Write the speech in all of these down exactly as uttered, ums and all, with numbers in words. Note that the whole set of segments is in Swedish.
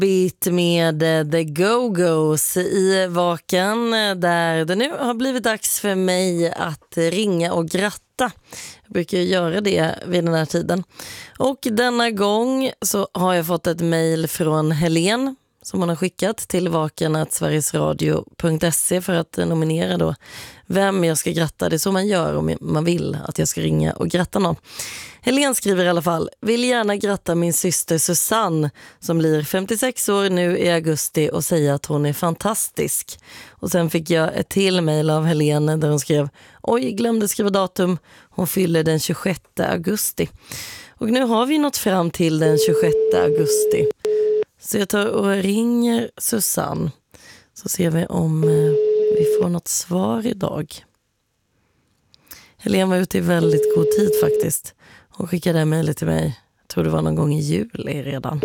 Bit med The Go-Go's i Vaken, där det nu har blivit dags för mig att ringa och gratta. Jag brukar göra det vid den här tiden. Och denna gång så har jag fått ett mejl från Helen som hon har skickat till vaken at sverigesradio punkt se för att nominera då vem jag ska gratta. Det är så man gör om man vill att jag ska ringa och gratta någon. Helen skriver i alla fall: vill gärna gratta min syster Susanne som blir femtiosex år nu i augusti och säga att hon är fantastisk. Och sen fick jag ett till mejl av Helen där hon skrev: oj, glömde skriva datum. Hon fyller den tjugosjätte augusti. Och nu har vi nått fram till den tjugosjätte augusti. Så jag tar och ringer Susanne. Så ser vi om eh, vi får något svar idag. Helen var ute i väldigt god tid faktiskt. Hon skickade mejlet till mig. Jag tror det var någon gång i juli redan.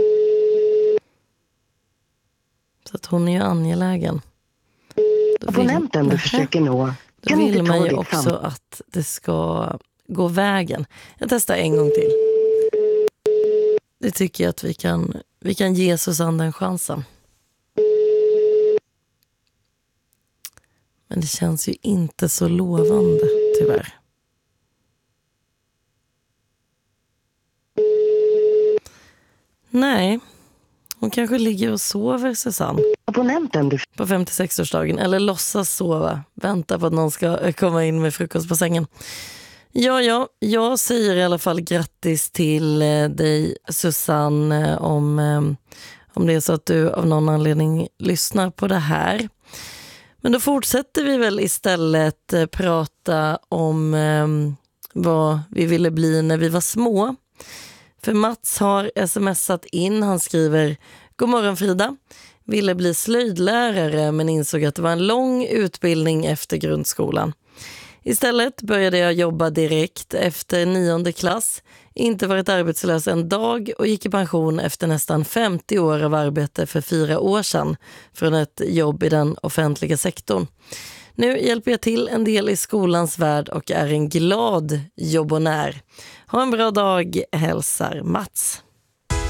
Så att hon är ju angelägen. Abonnenten du försöker nå. Då vill man ju också att det ska gå vägen. Jag testar en gång till. Det tycker jag att vi kan, vi kan ge Susanne den chansen. Men det känns ju inte så lovande, tyvärr. Nej, hon kanske ligger och sover, Susanne. Abonnenten du... På femtiosex-årsdagen. Eller låtsas sova. Vänta på att någon ska komma in med frukost på sängen. Ja, ja, jag säger i alla fall grattis till dig, Susanne, om, om det är så att du av någon anledning lyssnar på det här. Men då fortsätter vi väl istället prata om eh, vad vi ville bli när vi var små. För Mats har smsat in, han skriver: god morgon Frida, ville bli slöjdlärare men insåg att det var en lång utbildning efter grundskolan. Istället började jag jobba direkt efter nionde klass, inte varit arbetslös en dag och gick i pension efter nästan femtio år av arbete för fyra år sedan från ett jobb i den offentliga sektorn. Nu hjälper jag till en del i skolans värld och är en glad jobbonär. Ha en bra dag, hälsar Mats.